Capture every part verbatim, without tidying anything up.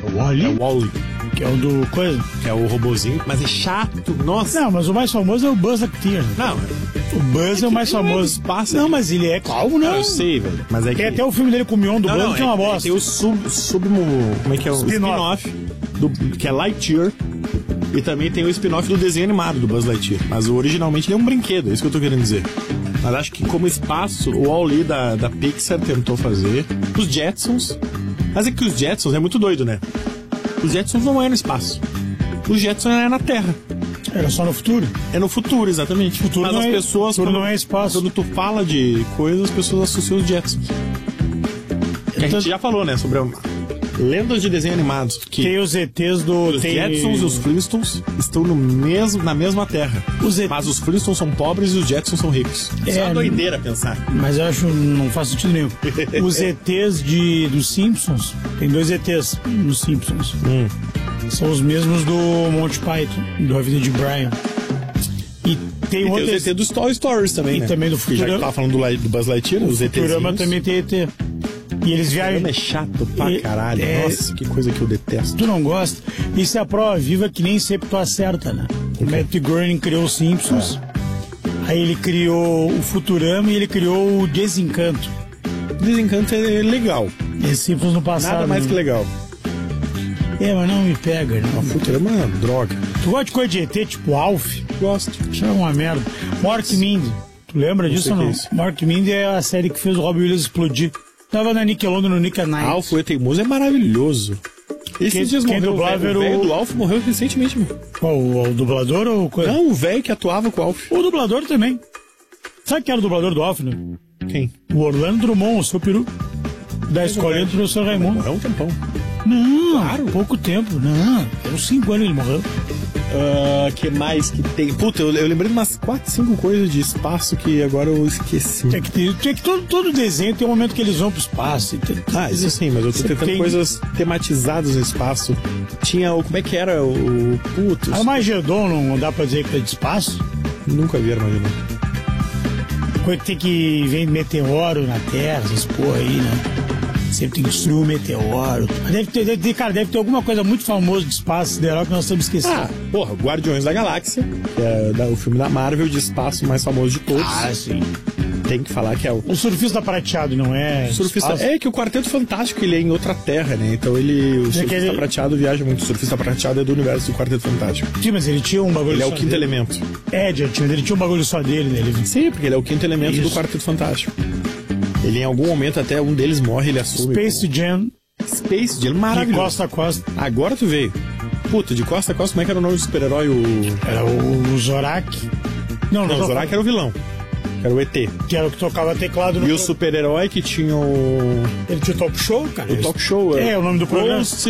O Wall-E? É o Wall-E. Que é o do coisa? Que é o robozinho, mas é chato, nossa. Não, mas o mais famoso é o Buzz Lightyear. Não, o Buzz é, é o mais famoso. É espaço, não, mas ele é calmo, não. Ah, eu sei, velho. Mas é que... Tem até o filme dele com o Mion do não, Buzz, não, que é uma é, bosta. Tem o sub, sub... Como é que é? O spin-off, spin que é Lightyear. E também tem o spin-off do desenho animado do Buzz Lightyear. Mas originalmente ele é um brinquedo, é isso que eu tô querendo dizer. Mas acho que como espaço, o Wall-E da, da Pixar tentou fazer. Os Jetsons... Mas é que os Jetsons é muito doido, né? Os Jetsons não é no espaço. Os Jetsons é na Terra. Era só no futuro? É no futuro, exatamente. Futuro Mas não as é, pessoas... futuro quando, não é espaço. Quando tu fala de coisas, as pessoas associam os Jetsons. Que a gente já falou, né? Sobre a... lendas de desenho animados. Que tem os E Tês do... Os tem... Jetsons e os Flintstones estão no mesmo, na mesma terra. Os E... Mas os Flintstones são pobres e os Jetsons são ricos. É, Isso é uma doideira pensar. Mas eu acho não faz sentido nenhum. Os E Tês de, dos Simpsons, tem dois E Tês nos Simpsons. Hum. São os mesmos do Monty Python, do A Vida de Brian. E tem, e outro tem os E T dos Toy Stories também, e né? também do Futurama. Já que tava falando do, do Buzz Lightyear, os E Tês. O Futurama também tem E T. E eles viajam... é chato pra e, caralho. É... Nossa, que coisa que eu detesto. Tu não gosta? Isso é a prova viva que nem sempre tu acerta, né? Okay. O Matt Groening criou os Simpsons. É. Aí ele criou o Futurama e ele criou o Desencanto. Desencanto é legal. Esses Simpsons no passado. Nada mais que legal. É, mas não me pega, né? O Futurama é uma droga. Tu gosta de coisa de E T, tipo Alf? Gosto. Isso é uma merda. Mork Mindy. Tu lembra não disso ou não? É Mork Mindy é a série que fez o Robin Williams explodir. Tava na Nickelodeon no Nick at Night. Alf, o Teimoso é maravilhoso. Esses dias quem morreu, dublava o velho o... do Alf morreu recentemente. Qual, o, o dublador ou... Coisa? Não, o velho que atuava com o Alf. O dublador também. Sabe quem era o dublador do Alf, né? Quem? O Orlando Drummond, o seu peru. Da é escolinha do professor Raimundo. Morreu um tempão. Não, claro. Pouco tempo. Não, tem uns cinco anos ele morreu. Uh, que mais que tem? Puta, eu, eu lembrei de umas quatro, cinco coisas de espaço que agora eu esqueci. Tem que, ter, tem que todo, todo desenho tem um momento que eles vão pro espaço. Tem, ah, isso sim, mas eu tô tentando tem... coisas tematizadas no espaço. Tinha o... Como é que era o... Putz. Armagedon, não dá pra dizer que é de espaço? Nunca vi Armagedon. Coisa que tem que vir meteoro na Terra, essas porra aí, né? Sempre tem que destruir um meteoro. Deve ter, deve ter, cara, deve ter alguma coisa muito famosa de espaço sideral que nós estamos esquecendo. Ah, porra, Guardiões da Galáxia, que é da, o filme da Marvel de espaço mais famoso de todos. Ah, sim. Tem que falar que é o... O surfista prateado, não é? O surfista... É que o Quarteto Fantástico, ele é em outra terra, né? Então ele... O surfista ele... prateado viaja muito. O surfista prateado é do universo do Quarteto Fantástico. Sim, mas ele tinha um bagulho Ele é só o quinto dele. elemento. É, ele tinha, ele tinha um bagulho só dele, né? Ele... Sim, porque ele é o quinto elemento Isso. do Quarteto Fantástico. Ele em algum momento, até um deles morre, ele assume. Space Jam. Space Jam, maravilhoso. De costa a costa. Agora tu veio. Puta, de costa a costa, como é que era o nome do super-herói? O... Era o Zorak. Não, não, o Zorak era o vilão. Era o E T. Que era o que tocava teclado no... E o super-herói que tinha o... Ele tinha o talk show, cara. O talk show. É, é o nome do programa. Ghost...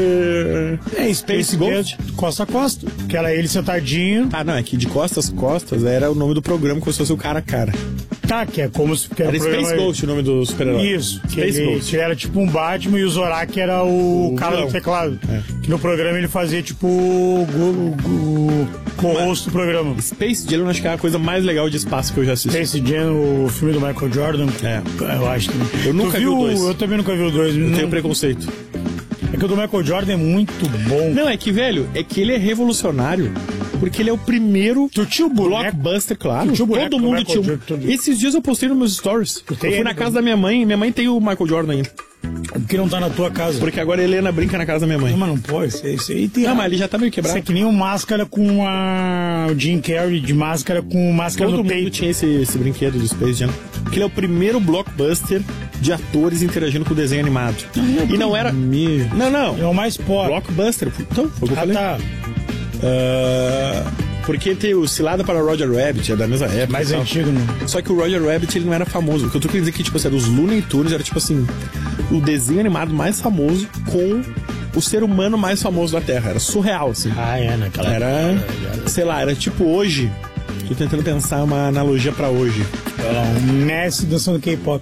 É, Space Ghost. Costa a costa. Que era ele sentadinho. Ah, não, é que de costas a costas era o nome do programa, como se fosse o cara a cara. Tá, que é como se... Que era era Space Ghost o nome do super-herói. Isso. Que Space ele, Ghost. Que era tipo um Batman e o Zorak era o, o cara vilão. do teclado. É. Que no programa ele fazia tipo o co-host do programa. Space Jam eu acho que é a coisa mais legal de espaço que eu já assisti. Space Jam, o filme do Michael Jordan. É. Eu acho também. Eu nunca tu vi o dois. Eu também nunca vi o dois. Eu não... tenho preconceito. É que o do Michael Jordan é muito bom. Não, é que, velho, é que ele é revolucionário. Porque ele é o primeiro tu tinha o blockbuster, claro. Tinha o Todo mundo tinha um... Esses dias eu postei nos meus stories. Eu fui na casa da minha mãe, minha mãe tem o Michael Jordan ainda. Porque não tá na tua casa. Porque agora a Helena brinca na casa da minha mãe. Não, mas não pode, isso aí tem... Não, mas ele já tá meio quebrado. Isso é que nem o Máscara com a... o Jim Carrey de Máscara com Máscara Todo no mundo peito. tinha esse, esse brinquedo do Space Jam. Porque ele é o primeiro blockbuster de atores interagindo com o desenho animado. Não, e não era... Mesmo. Não, não. É o mais pobre. Blockbuster. Então, foi o que eu ah, falei. tá. Uh... Porque tem o Cilada para Roger Rabbit, é da mesma época. Mais antigo, né? Só que o Roger Rabbit, ele não era famoso. O que eu tô querendo dizer é que, tipo assim, os Looney Tunes era, tipo assim, o desenho animado mais famoso com o ser humano mais famoso da Terra. Era surreal, assim. Ah, é, naquela Era, era, sei lá, era tipo hoje. Tô tentando pensar uma analogia pra hoje. Era um Messi dançando K-pop.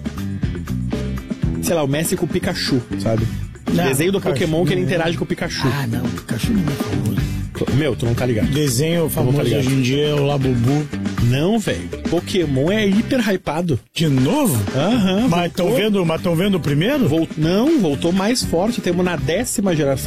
Sei lá, o Messi com o Pikachu, sabe? Não, desenho do Pikachu, Pokémon que ele interage com o Pikachu. Ah, não, o Pikachu não é famoso. Meu, tu não tá ligado. Desenho famoso tá hoje em dia é o Labubu. Não, velho. Pokémon é hiper hypado. De novo? Aham. Mas estão vendo, mas tão vendo o primeiro? Volt... Não, voltou mais forte. Temos na décima geração.